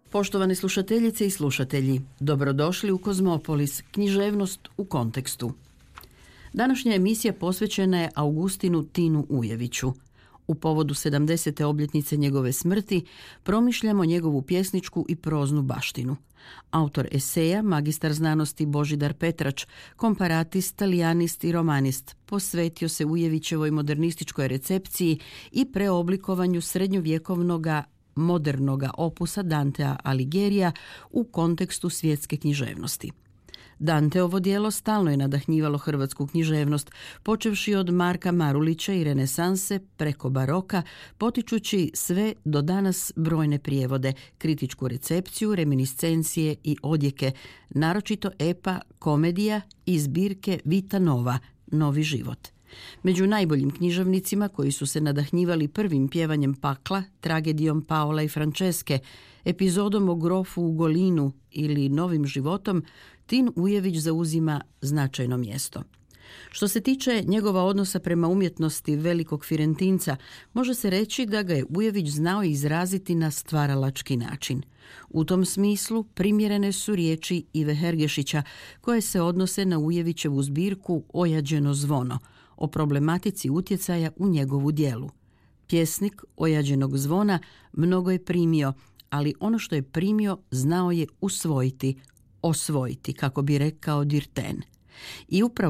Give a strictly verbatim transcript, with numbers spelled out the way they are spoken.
Poštovane slušateljice i slušatelji, dobrodošli u Kozmopolis, književnost u kontekstu. Današnja emisija posvećena je Augustinu Tinu Ujeviću. U povodu sedamdesete obljetnice njegove smrti promišljamo njegovu pjesničku i proznu baštinu. Autor eseja, magistar znanosti Božidar Petrač, komparatist, talijanist i romanist, posvetio se Ujevićevoj modernističkoj recepciji i preoblikovanju srednjovjekovnoga modernoga opusa Dantea Alighiera u kontekstu svjetske književnosti. Danteovo djelo stalno je nadahnjivalo hrvatsku književnost, počevši od Marka Marulića i renesanse preko baroka, potičući sve do danas brojne prijevode, kritičku recepciju, reminiscencije i odjeke, naročito epa, komedija i zbirke Vita Nova, Novi život. Među najboljim književnicima koji su se nadahnjivali prvim pjevanjem pakla, tragedijom Paola i Franceske, epizodom o grofu u Golinu ili novim životom, Tin Ujević zauzima značajno mjesto. Što se tiče njegova odnosa prema umjetnosti velikog Firentinca, može se reći da ga je Ujević znao izraziti na stvaralački način. U tom smislu primjerene su riječi Ive Hergešića koje se odnose na Ujevićevu zbirku Ojađeno zvono, o problematici utjecaja u njegovu djelu. Pjesnik Ojađenog zvona mnogo je primio, ali ono što je primio znao je usvojiti, osvojiti, kako bi rekao Dirten. I upravo